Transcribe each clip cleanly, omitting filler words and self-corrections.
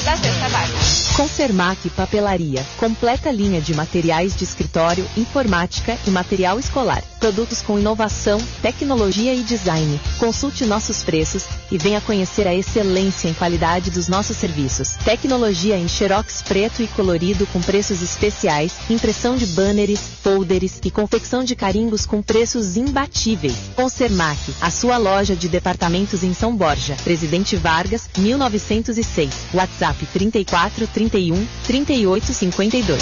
da cesta básica. Consermac Papelaria, completa linha de materiais de escritório, informática e material escolar. Produtos com inovação, tecnologia e design. Consulte nossos preços e venha conhecer a excelência em qualidade dos nossos serviços. Tecnologia em xerox preto e colorido com preços especiais, impressão de banners, folders e confecção de carimbos com preços imbatíveis. Consermac, a sua loja de departamentos em São Borja. Presidente Vargas, 1906. WhatsApp 34 31 38 52.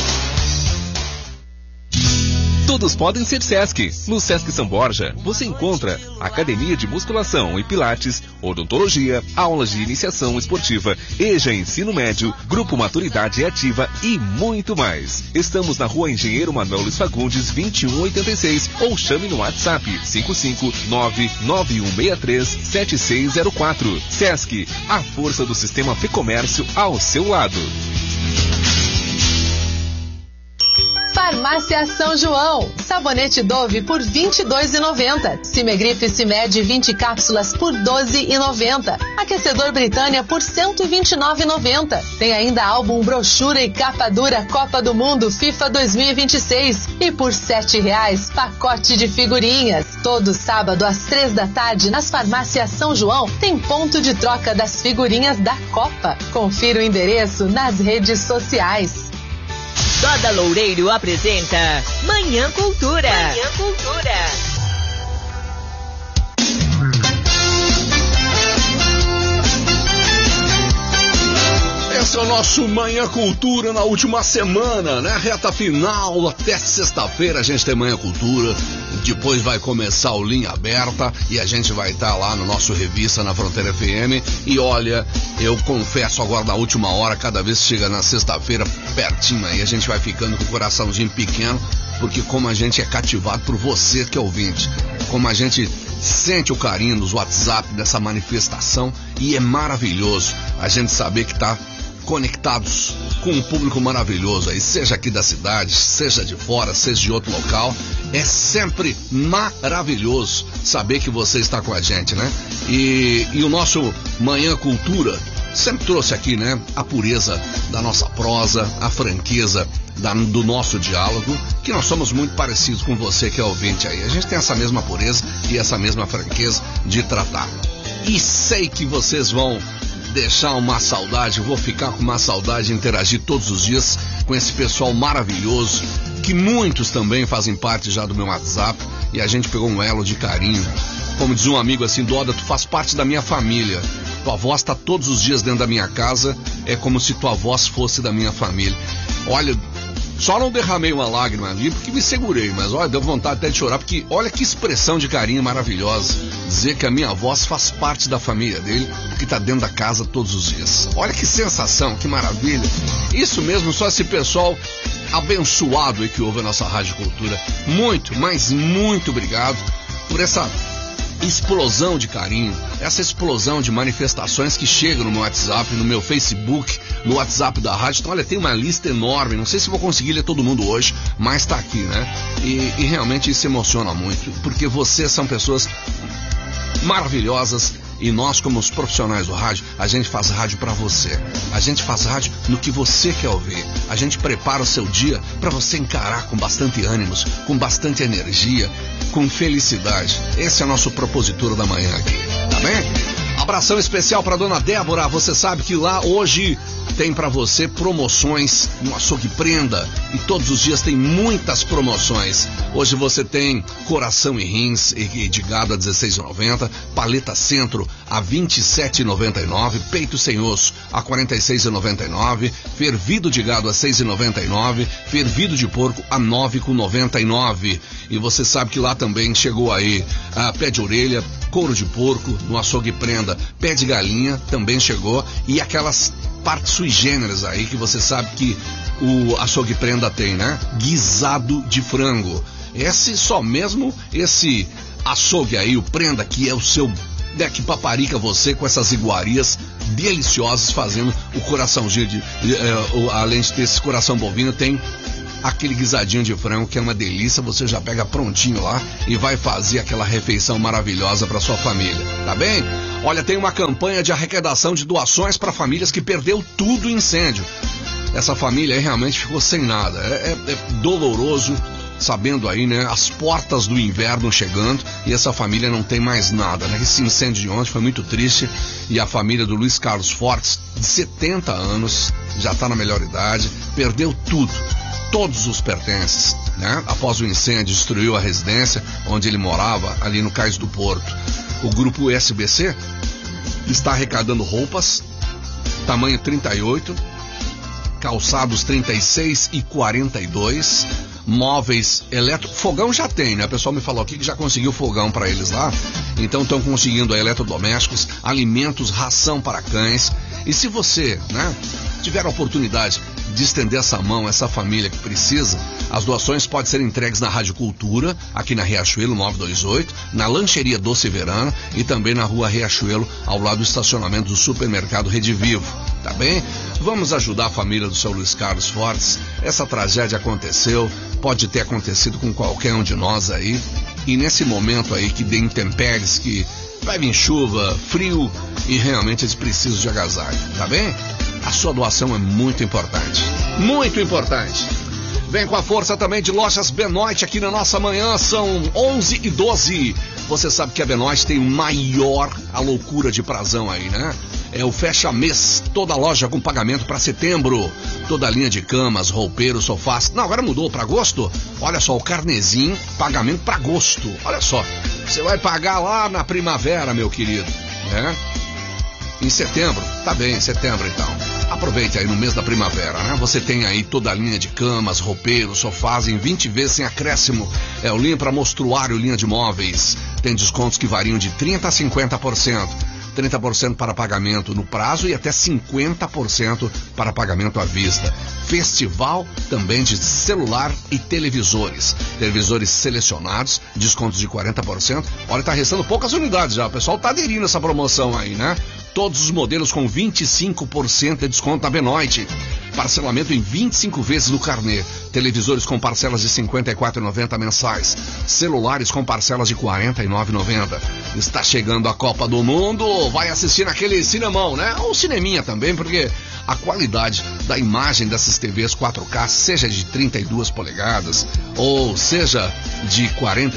Todos podem ser Sesc. No Sesc São Borja, você encontra academia de musculação e pilates, odontologia, aulas de iniciação esportiva, EJA Ensino Médio, Grupo Maturidade Ativa e muito mais. Estamos na Rua Engenheiro Manuel Luiz Fagundes, 2186, ou chame no WhatsApp 559-9163-7604. Sesc, a força do sistema Fecomércio ao seu lado. Farmácia São João. Sabonete Dove por R$ 22,90. Cimegrife Cimed 20 cápsulas por R$ 12,90. Aquecedor Britânia por R$ 129,90. Tem ainda álbum, brochura e capa dura Copa do Mundo FIFA 2026. E por R$ 7,00, pacote de figurinhas. Todo sábado às 15h nas Farmácias São João tem ponto de troca das figurinhas da Copa. Confira o endereço nas redes sociais. Toda Loureiro apresenta Manhã Cultura. Manhã Cultura. Esse é o nosso Manhã Cultura na última semana, né? Reta final, até sexta-feira a gente tem Manhã Cultura. Depois vai começar o Linha Aberta e a gente vai estar lá no nosso Revista na Fronteira FM. E olha, eu confesso agora na última hora, cada vez que chega na sexta-feira, pertinho aí, a gente vai ficando com o coraçãozinho pequeno, porque como a gente é cativado por você que é ouvinte, como a gente sente o carinho nos WhatsApp dessa manifestação, e é maravilhoso a gente saber que tá conectados com um público maravilhoso aí, seja aqui da cidade, seja de fora, seja de outro local. É sempre maravilhoso saber que você está com a gente, né? E o nosso Manhã Cultura sempre trouxe aqui, né, a pureza da nossa prosa, a franqueza do nosso diálogo, que nós somos muito parecidos com você que é ouvinte aí. A gente tem essa mesma pureza e essa mesma franqueza de tratar. E sei que vocês vão deixar uma saudade, eu vou ficar com uma saudade de interagir todos os dias com esse pessoal maravilhoso, que muitos também fazem parte já do meu WhatsApp, e a gente pegou um elo de carinho. Como diz um amigo assim, Doda, tu faz parte da minha família, tua voz está todos os dias dentro da minha casa, é como se tua voz fosse da minha família. Olha, só não derramei uma lágrima ali porque me segurei, mas olha, deu vontade até de chorar, porque olha que expressão de carinho maravilhosa, dizer que a minha voz faz parte da família dele, que está dentro da casa todos os dias. Olha que sensação, que maravilha. Isso mesmo, só esse pessoal abençoado aí que ouve a nossa Rádio Cultura. Muito, mas muito obrigado por essa explosão de carinho, essa explosão de manifestações que chegam no meu WhatsApp, no meu Facebook, no WhatsApp da rádio. Então, olha, tem uma lista enorme, não sei se vou conseguir ler todo mundo hoje, mas tá aqui, né? E realmente isso emociona muito, porque vocês são pessoas maravilhosas. E nós, como os profissionais do rádio, a gente faz rádio para você. A gente faz rádio no que você quer ouvir. A gente prepara o seu dia para você encarar com bastante ânimos, com bastante energia, com felicidade. Esse é o nosso propositura da manhã aqui, tá bem? Abração especial para dona Débora. Você sabe que lá hoje tem para você promoções no Açougue Prenda, e todos os dias tem muitas promoções. Hoje você tem coração e rins de gado a R$16,90, paleta centro a R$27,99, peito sem osso a R$46,99, fervido de gado a R$6,99, fervido de porco a R$9,99. E você sabe que lá também chegou aí pé de orelha, couro de porco no Açougue Prenda, pé de galinha também chegou, e aquelas partes sui generis aí que você sabe que o Açougue Prenda tem, né? Guisado de frango. Esse açougue aí, o Prenda, que é o seu, né, que paparica você com essas iguarias deliciosas, fazendo o coraçãozinho além de ter esse coração bovino, tem aquele guisadinho de frango que é uma delícia, você já pega prontinho lá e vai fazer aquela refeição maravilhosa para sua família, tá bem? Olha, tem uma campanha de arrecadação de doações para famílias que perdeu tudo em incêndio. Essa família aí realmente ficou sem nada, é doloroso, sabendo aí, né, as portas do inverno chegando e essa família não tem mais nada, né? Esse incêndio de ontem foi muito triste e a família do Luiz Carlos Fortes, de 70 anos, já está na melhor idade, perdeu tudo, todos os pertences, né? Após o incêndio, destruiu a residência onde ele morava, ali no Cais do Porto. O grupo SBC está arrecadando roupas, tamanho 38, calçados 36 e 42, móveis elétricos, fogão já tem, né? O pessoal me falou aqui que já conseguiu fogão para eles lá, então estão conseguindo eletrodomésticos, alimentos, ração para cães. E se você, né, tiver a oportunidade de estender essa mão a essa família que precisa, as doações podem ser entregues na Rádio Cultura, aqui na Riachuelo 928, na Lancheria Doce Verana e também na Rua Riachuelo, ao lado do estacionamento do supermercado Rede Vivo, tá bem? Vamos ajudar a família do seu Luiz Carlos Fortes. Essa tragédia aconteceu, pode ter acontecido com qualquer um de nós aí, e nesse momento aí que dê intempéries, que vai vir chuva, frio, e realmente eles precisam de agasalho, tá bem? A sua doação é muito importante, muito importante. Vem com a força também de Lojas Benoit aqui na nossa manhã, são 11h12. Você sabe que a Benoit tem a loucura de prazão aí, né? É o fecha-mês, toda loja com pagamento para setembro, toda a linha de camas, roupeiros, sofás. Não, agora mudou para agosto. Olha só, o carnezinho, pagamento para agosto. Olha só, você vai pagar lá na primavera, meu querido, né? Em setembro, tá bem, em setembro então. Aproveite aí no mês da primavera, né? Você tem aí toda a linha de camas, roupeiros, sofás em 20 vezes sem acréscimo. É o linha para mostruário, linha de móveis. Tem descontos que variam de 30% a 50%. 30% para pagamento no prazo e até 50% para pagamento à vista. Festival também de celular e televisores. Televisores selecionados, descontos de 40%. Olha, tá restando poucas unidades já. O pessoal tá aderindo a essa promoção aí, né? Todos os modelos com 25% de desconto na Benoit. Parcelamento em 25 vezes no carnê. Televisores com parcelas de R$ 54,90 mensais. Celulares com parcelas de R$ 49,90. Está chegando a Copa do Mundo. Vai assistir naquele cinemão, né? Ou cineminha também, porque a qualidade da imagem dessas TVs 4K, seja de 32 polegadas, ou seja de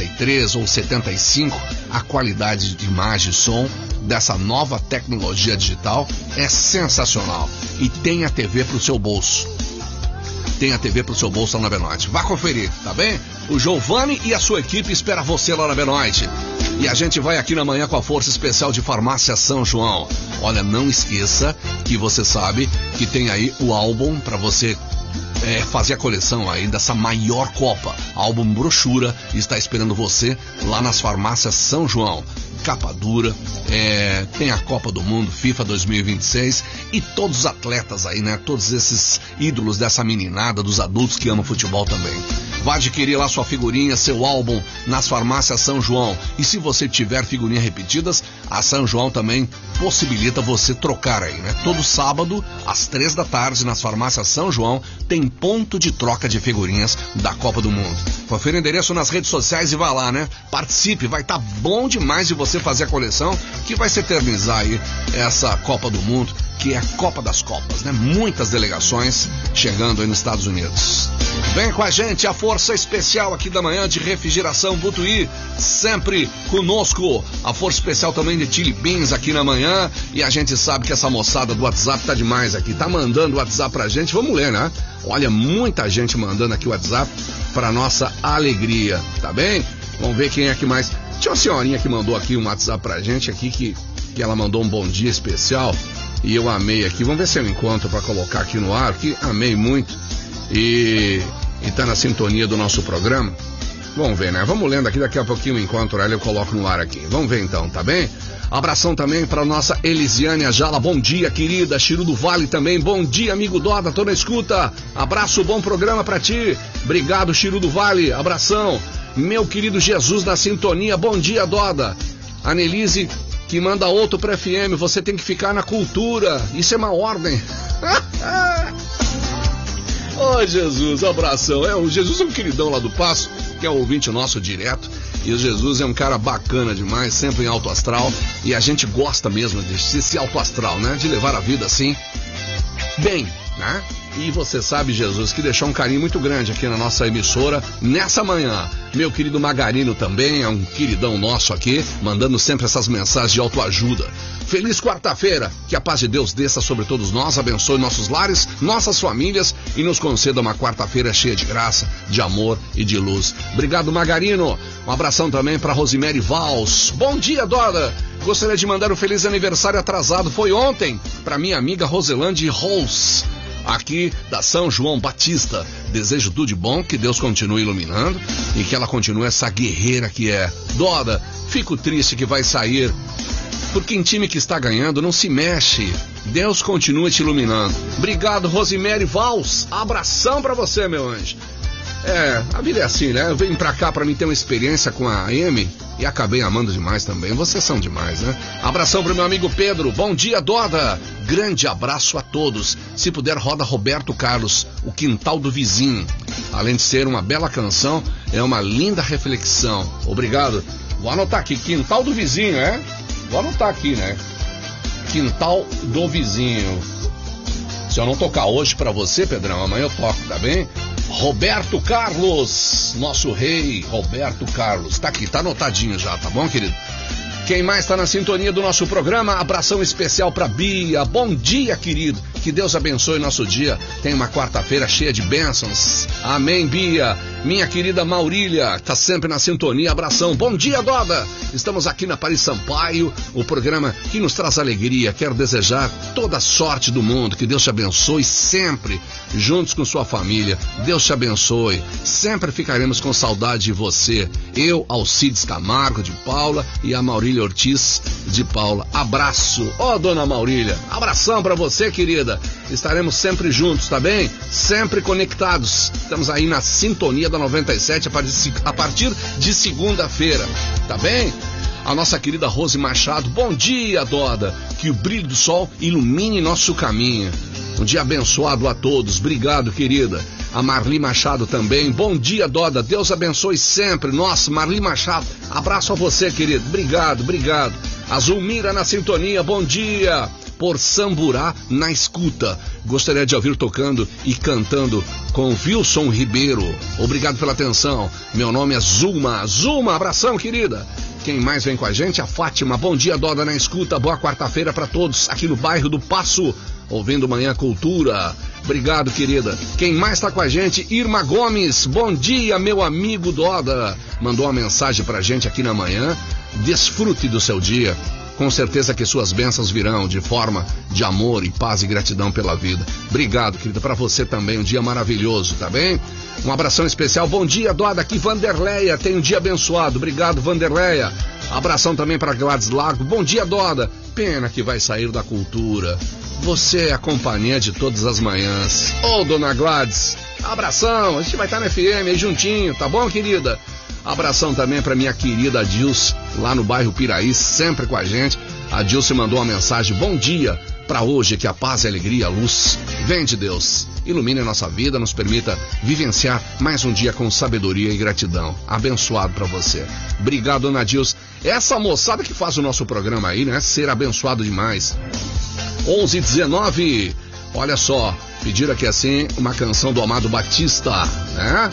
43 ou 75, a qualidade de imagem e som dessa nova tecnologia digital é sensacional. E tem a TV pro seu bolso. Tem a TV pro seu bolso lá na Benoit. Vá conferir, tá bem? O Giovanni e a sua equipe espera você lá na Benoit. E a gente vai aqui na manhã com a força especial de Farmácia São João. Olha, não esqueça que você sabe que tem aí o álbum para você fazer a coleção aí dessa maior Copa. Álbum brochura está esperando você lá nas Farmácias São João. Capa dura, tem a Copa do Mundo, FIFA 2026 e todos os atletas aí, né? Todos esses ídolos dessa meninada, dos adultos que amam futebol também. Vá adquirir lá sua figurinha, seu álbum nas Farmácias São João. E se você tiver figurinhas repetidas, a São João também possibilita você trocar aí, né? Todo sábado, às 3 da tarde, nas Farmácias São João, tem ponto de troca de figurinhas da Copa do Mundo. Confira o endereço nas redes sociais e vá lá, né? Participe, vai estar bom demais de você fazer a coleção, que vai se eternizar aí essa Copa do Mundo, que é a Copa das Copas, né? Muitas delegações chegando aí nos Estados Unidos. Vem com a gente, a força especial aqui da manhã de Refrigeração Butuí, sempre conosco. A força especial também de Chili Beans aqui na manhã. E a gente sabe que essa moçada do WhatsApp tá demais aqui, tá mandando o WhatsApp pra gente. Vamos ler, né? Olha, muita gente mandando aqui o WhatsApp pra nossa alegria, tá bem? Vamos ver quem é que mais. Tinha uma senhorinha que mandou aqui um WhatsApp pra gente aqui, que ela mandou um bom dia especial. E eu amei aqui, vamos ver se eu encontro para colocar aqui no ar, que amei muito e tá na sintonia do nosso programa. Vamos ver, né? Vamos lendo aqui, daqui a pouquinho eu encontro ela e eu coloco no ar aqui. Vamos ver então, tá bem? Abração também para nossa Elisiane Ajala, bom dia querida. Chiru do Vale também, bom dia amigo Doda, tô na escuta. Abraço, bom programa para ti. Obrigado Chiru do Vale, abração. Meu querido Jesus na sintonia, bom dia Doda. Anelise que manda outro pra FM, você tem que ficar na cultura, isso é uma ordem. Ô, Jesus, abração. O Jesus é um queridão lá do Passo, que é o ouvinte nosso direto. E o Jesus é um cara bacana demais, sempre em alto astral. E a gente gosta mesmo desse alto astral, né? De levar a vida assim, bem, né? E você sabe, Jesus, que deixou um carinho muito grande aqui na nossa emissora nessa manhã. Meu querido Magarino também é um queridão nosso aqui, mandando sempre essas mensagens de autoajuda. Feliz quarta-feira, que a paz de Deus desça sobre todos nós, abençoe nossos lares, nossas famílias e nos conceda uma quarta-feira cheia de graça, de amor e de luz. Obrigado, Magarino. Um abração também para Rosemary Vals. Bom dia, Dora. Gostaria de mandar um feliz aniversário atrasado, foi ontem, para minha amiga Roselande Rolls, aqui da São João Batista. Desejo tudo de bom, que Deus continue iluminando e que ela continue essa guerreira que é. Dora, fico triste que vai sair, porque em time que está ganhando não se mexe. Deus continua te iluminando. Obrigado, Rosemary Vals. Abração pra você, meu anjo. A vida é assim, né? Eu venho pra cá pra mim ter uma experiência com a Amy e acabei amando demais também. Vocês são demais, né? Abração pro meu amigo Pedro. Bom dia, Doda. Grande abraço a todos. Se puder, roda Roberto Carlos, O Quintal do Vizinho. Além de ser uma bela canção, é uma linda reflexão. Obrigado. Vou anotar aqui, Quintal do Vizinho, é? Vou anotar aqui, né? Quintal do Vizinho. Se eu não tocar hoje pra você, Pedrão, amanhã eu toco, tá bem? Roberto Carlos, nosso rei, Roberto Carlos. Tá aqui, tá anotadinho já, tá bom, querido? Quem mais tá na sintonia do nosso programa? Abração especial pra Bia. Bom dia, querido. Que Deus abençoe nosso dia. Tem uma quarta-feira cheia de bênçãos. Amém, Bia. Minha querida Maurília, tá sempre na sintonia. Abração. Bom dia, Doda. Estamos aqui na Paris Sampaio, o programa que nos traz alegria. Quero desejar toda a sorte do mundo. Que Deus te abençoe sempre, juntos com sua família. Deus te abençoe. Sempre ficaremos com saudade de você. Eu, Alcides Camargo, de Paula, e a Maurília Ortiz, de Paula. Abraço. Ó, dona Maurília, abração pra você, querida. Estaremos sempre juntos, tá bem? Sempre conectados. Estamos aí na sintonia da 97 a partir de segunda-feira, tá bem? A nossa querida Rose Machado. Bom dia, Doda. Que o brilho do sol ilumine nosso caminho. Um dia abençoado a todos. Obrigado, querida. A Marli Machado também. Bom dia, Doda. Deus abençoe sempre. Nossa, Marli Machado. Abraço a você, querido. Obrigado, obrigado. A Zulmira na sintonia. Bom dia. Por Samburá na escuta. Gostaria de ouvir tocando e cantando com Wilson Ribeiro. Obrigado pela atenção. Meu nome é Zulma. Zulma, abração, querida. Quem mais vem com a gente? A Fátima. Bom dia, Doda na escuta. Boa quarta-feira para todos aqui no bairro do Passo, ouvindo Manhã Cultura. Obrigado, querida. Quem mais está com a gente? Irma Gomes. Bom dia, meu amigo Doda. Mandou uma mensagem pra gente aqui na manhã. Desfrute do seu dia. Com certeza que suas bênçãos virão de forma de amor e paz e gratidão pela vida. Obrigado, querida, para você também, um dia maravilhoso, tá bem? Um abração especial. Bom dia, Doda, aqui Vanderleia, tem um dia abençoado. Obrigado, Vanderleia. Abração também para Gladys Lago. Bom dia, Doda. Pena que vai sair da cultura. Você é a companhia de todas as manhãs. Ô, dona Gladys, abração. A gente vai estar na FM aí juntinho, tá bom, querida? Abração também para minha querida Dilce, lá no bairro Piraí, sempre com a gente. A Dilce mandou uma mensagem: bom dia, para hoje, que a paz, a alegria, a luz vem de Deus. Ilumine a nossa vida, nos permita vivenciar mais um dia com sabedoria e gratidão. Abençoado para você. Obrigado, dona Dilce. Essa moçada que faz o nosso programa aí, né? Ser abençoado demais. 11:19. Olha só, pediram aqui assim uma canção do Amado Batista, né?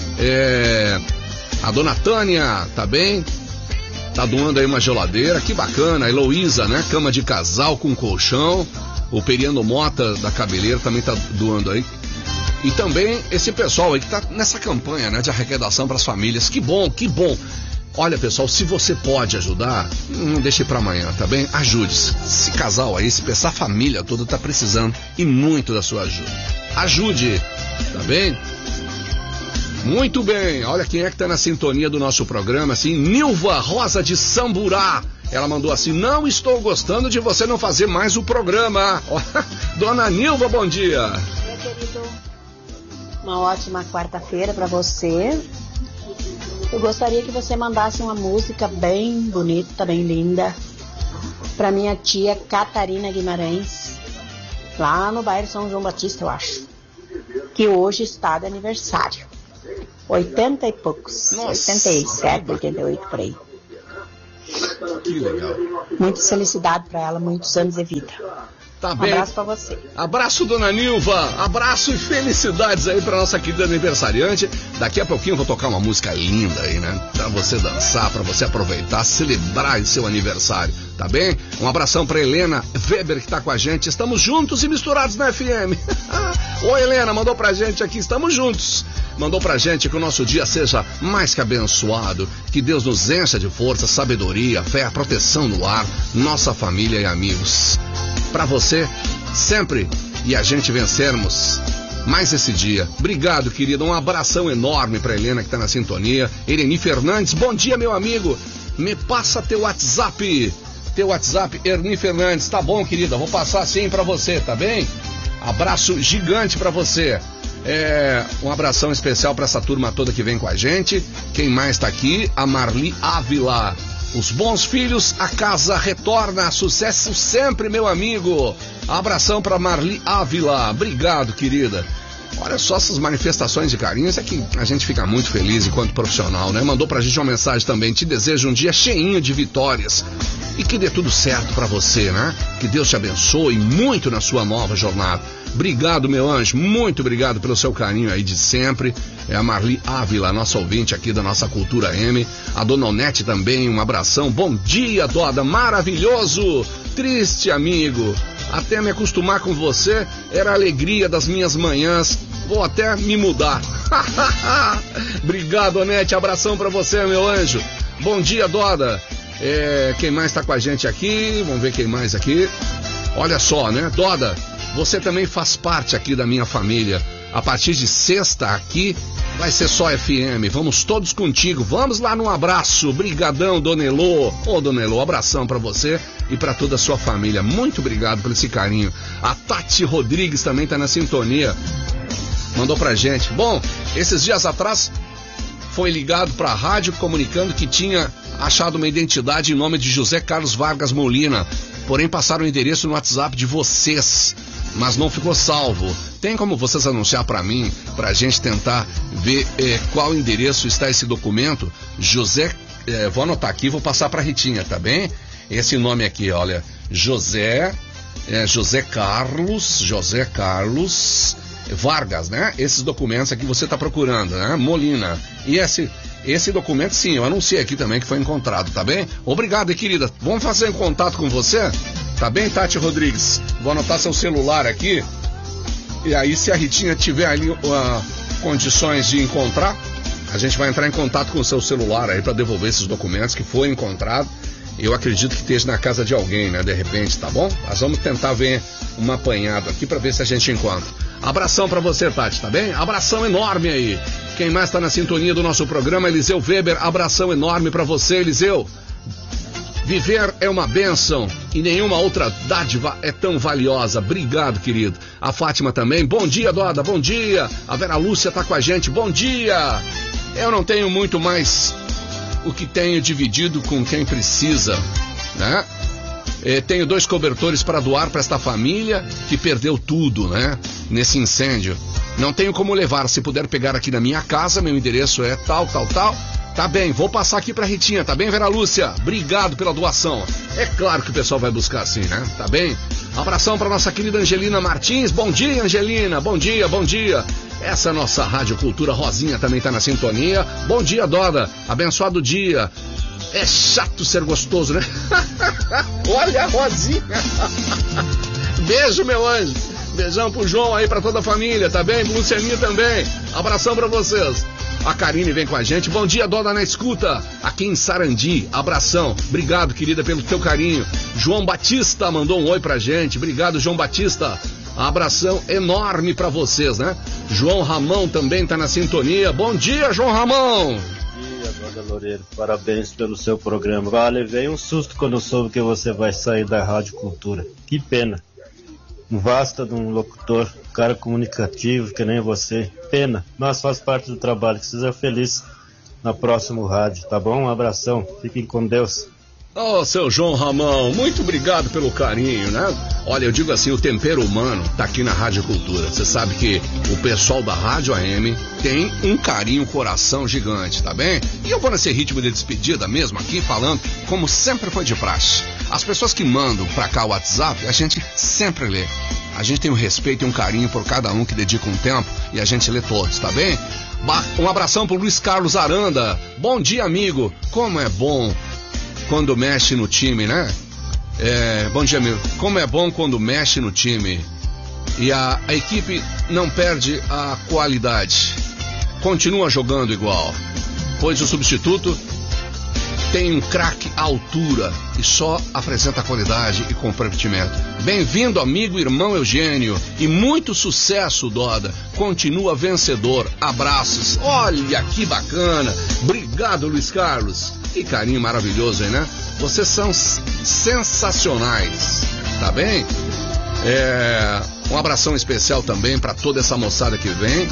A dona Tânia, tá bem? Tá doando aí uma geladeira, que bacana. A Heloísa, né? Cama de casal com colchão. O Periano Mota da Cabeleira também tá doando aí. E também esse pessoal aí que tá nessa campanha, né? De arrecadação para as famílias. Que bom, que bom. Olha, pessoal, se você pode ajudar, não deixe para amanhã, tá bem? Ajude-se. Esse casal aí, essa família toda tá precisando e muito da sua ajuda. Ajude, tá bem? Muito bem, olha quem é que tá na sintonia do nosso programa, assim, Nilva Rosa de Samburá. Ela mandou assim: não estou gostando de você não fazer mais o programa. Dona Nilva, bom dia. Meu querido, uma ótima quarta-feira para você. Eu gostaria que você mandasse uma música bem bonita, bem linda, para minha tia Catarina Guimarães, lá no bairro São João Batista, eu acho. que hoje está de aniversário. 80 e poucos. Nossa, 87, 88 por aí. Que legal. Muita felicidade para ela, muitos anos de vida. Tá Um bem. abraço para você. Abraço, dona Nilva. Abraço e felicidades aí pra nossa querida aniversariante. Daqui a pouquinho eu vou tocar uma música linda aí, né? Pra você dançar, pra você aproveitar, celebrar o seu aniversário, tá bem? Um abração pra Helena Weber que tá com a gente. Estamos juntos e misturados na FM. Ô, Helena, mandou pra gente aqui, estamos juntos. Mandou pra gente que o nosso dia seja mais que abençoado, que Deus nos encha de força, sabedoria, fé, proteção no lar, nossa família e amigos. Pra você, sempre, e a gente vencermos mais esse dia. Obrigado, querida, um abração enorme pra Helena que tá na sintonia. Ereni Fernandes, bom dia, meu amigo. Me passa teu WhatsApp, Ereni Fernandes. Tá bom, querida, vou passar sim pra você, tá bem? Abraço gigante pra você. Um abração especial pra essa turma toda que vem com a gente. Quem mais tá aqui? A Marli Ávila. Os bons filhos, a casa retorna. Sucesso sempre, meu amigo. Abração pra Marli Ávila. Obrigado, querida. Olha só essas manifestações de carinho. Isso é que a gente fica muito feliz enquanto profissional, né? Mandou pra gente uma mensagem também. Te desejo um dia cheinho de vitórias. E que dê tudo certo pra você, né? Que Deus te abençoe muito na sua nova jornada. Obrigado, meu anjo. Muito obrigado pelo seu carinho aí de sempre. É a Marli Ávila, nossa ouvinte aqui da nossa Cultura M. A dona Onete também, um abração. Bom dia, Doda. Maravilhoso. Triste, amigo. Até me acostumar com você era a alegria das minhas manhãs. Vou até me mudar. Obrigado, Onete. Abração pra você, meu anjo. Bom dia, Doda. Quem mais tá com a gente aqui? Vamos ver quem mais aqui. Olha só, né? Doda, você também faz parte aqui da minha família. A partir de sexta aqui vai ser só FM. Vamos todos contigo. Vamos lá num abraço. Brigadão, Dona Elô. Ô, Dona Elô, abração pra você e pra toda a sua família. Muito obrigado por esse carinho. A Tati Rodrigues também tá na sintonia. Mandou pra gente. Bom, esses dias atrás foi ligado pra rádio comunicando que tinha achado uma identidade em nome de José Carlos Vargas Molina. Porém passaram o endereço no WhatsApp de vocês, mas não ficou salvo. Tem como vocês anunciar pra mim, pra gente tentar ver qual endereço está esse documento? José, vou anotar aqui, vou passar pra Ritinha, tá bem? Esse nome aqui, olha, José Carlos Vargas, né? Esses documentos aqui você tá procurando, né? Molina. E esse documento, sim, eu anunciei aqui também que foi encontrado, tá bem? Obrigado, querida. Vamos fazer um contato com você? Tá bem, Tati Rodrigues? Vou anotar seu celular aqui. E aí, se a Ritinha tiver ali condições de encontrar, a gente vai entrar em contato com o seu celular aí para devolver esses documentos que foi encontrado. Eu acredito que esteja na casa de alguém, né? De repente, tá bom? Nós vamos tentar ver um apanhado aqui para ver se a gente encontra. Abração pra você, Tati, tá bem? Abração enorme aí. Quem mais tá na sintonia do nosso programa, Eliseu Weber. Abração enorme pra você, Eliseu. Viver é uma bênção e nenhuma outra dádiva é tão valiosa. Obrigado, querido. A Fátima também. Bom dia, Doda. Bom dia. A Vera Lúcia tá com a gente. Bom dia. Eu não tenho muito mais o que tenho dividido com quem precisa, né? Tenho 2 cobertores para doar para esta família que perdeu tudo, né? Nesse incêndio. Não tenho como levar. Se puder pegar aqui na minha casa, meu endereço é tal. Tá bem, vou passar aqui pra Ritinha, tá bem, Vera Lúcia? Obrigado pela doação. É claro que o pessoal vai buscar assim, né? Tá bem? Abração pra nossa querida Angelina Martins. Bom dia, Angelina. Bom dia. Essa é a nossa Rádio Cultura. Rosinha também tá na sintonia. Bom dia, Doda. Abençoado dia. É chato ser gostoso, né? Olha a Rosinha. Beijo, meu anjo. Beijão pro João aí, pra toda a família, tá bem? Lucianinha também. Abração pra vocês. A Karine vem com a gente. Bom dia, Doda na escuta. Aqui em Sarandi. Abração. Obrigado, querida, pelo teu carinho. João Batista mandou um oi pra gente. Obrigado, João Batista. Abração enorme pra vocês, né? João Ramão também tá na sintonia. Bom dia, João Ramão. Doda Loureiro, parabéns pelo seu programa. Levei um susto quando eu soube que você vai sair da Rádio Cultura. Que pena. Um vasta de um locutor, cara comunicativo, que nem você. Pena, mas faz parte do trabalho. Que seja feliz na próxima rádio, tá bom? Um abração, fiquem com Deus. Ô, seu João Ramão, muito obrigado pelo carinho, né? Olha, eu digo assim, o tempero humano tá aqui na Rádio Cultura. Você sabe que o pessoal da Rádio AM tem um carinho, um coração gigante, tá bem? E eu vou nesse ritmo de despedida mesmo aqui, falando como sempre foi de praxe. As pessoas que mandam pra cá o WhatsApp, a gente sempre lê. A gente tem um respeito e um carinho por cada um que dedica um tempo e a gente lê todos, tá bem? Um abração pro Luiz Carlos Aranda. Bom dia, amigo. Como é bom quando mexe no time, né? Bom dia, amigo. Como é bom quando mexe no time e a equipe não perde a qualidade. Continua jogando igual, pois o substituto tem um craque à altura e só apresenta qualidade e comprometimento. Bem-vindo, amigo, irmão Eugênio, e muito sucesso, Doda. Continua vencedor. Abraços. Olha que bacana. Obrigado, Luiz Carlos. Que carinho maravilhoso, hein, né? Vocês são sensacionais, tá bem? Um abração especial também para toda essa moçada que vem.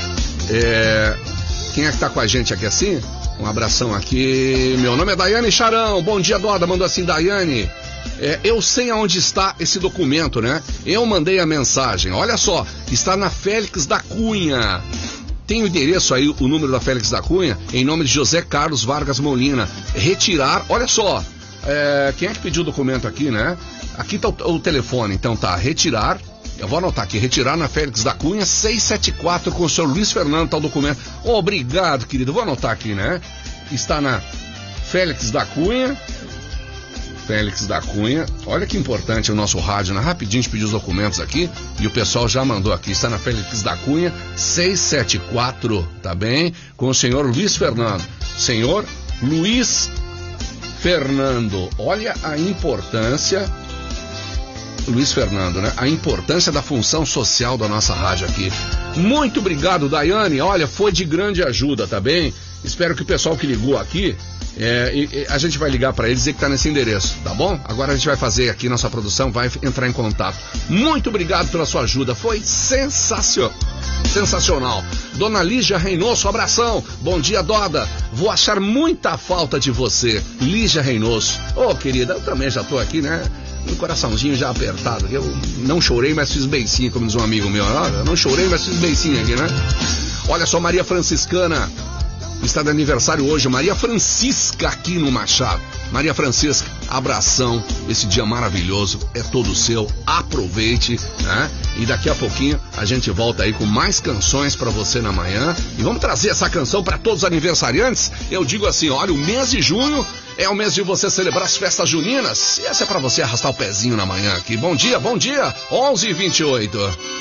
Quem é que tá com a gente aqui assim? Um abração aqui. Meu nome é Daiane Charão. Bom dia, Doda. Mandou assim, Daiane. Eu sei aonde está esse documento, né? Eu mandei a mensagem. Olha só, está na Félix da Cunha. Tem o endereço aí, o número da Félix da Cunha, em nome de José Carlos Vargas Molina. Retirar, olha só, quem é que pediu o documento aqui, né? Aqui tá o telefone, então tá, retirar, eu vou anotar aqui, retirar na Félix da Cunha, 674 com o senhor Luiz Fernando, tá o documento. Obrigado, querido, vou anotar aqui, né? Está na Félix da Cunha. Félix da Cunha, olha que importante o nosso rádio, né? Rapidinho a gente pediu os documentos aqui e o pessoal já mandou aqui, está na Félix da Cunha, 674, tá bem? Com o senhor Luiz Fernando. Senhor Luiz Fernando, olha a importância, Luiz Fernando, né? A importância da função social da nossa rádio aqui. Muito obrigado, Daiane, olha, foi de grande ajuda, tá bem? Espero que o pessoal que ligou aqui, a gente vai ligar para ele e dizer que tá nesse endereço, tá bom? Agora a gente vai fazer aqui, nossa produção vai entrar em contato. Muito obrigado pela sua ajuda, foi sensacional. Dona Lígia Reynoso, abração. Bom dia, Doda. Vou achar muita falta de você, Lígia Reynoso. Ô, querida, eu também já tô aqui, né? Um coraçãozinho já apertado. Eu não chorei, mas fiz beicinho, como diz um amigo meu. Eu não chorei, mas fiz beicinho aqui, né? Olha só, Maria Franciscana está de aniversário hoje, Maria Francisca aqui no Machado. Maria Francisca, abração, esse dia maravilhoso é todo seu, aproveite, né? E daqui a pouquinho a gente volta aí com mais canções pra você na manhã e vamos trazer essa canção pra todos os aniversariantes. Eu digo assim, olha, o mês de junho é o mês de você celebrar as festas juninas e essa é pra você arrastar o pezinho na manhã aqui. Bom dia, 11h28.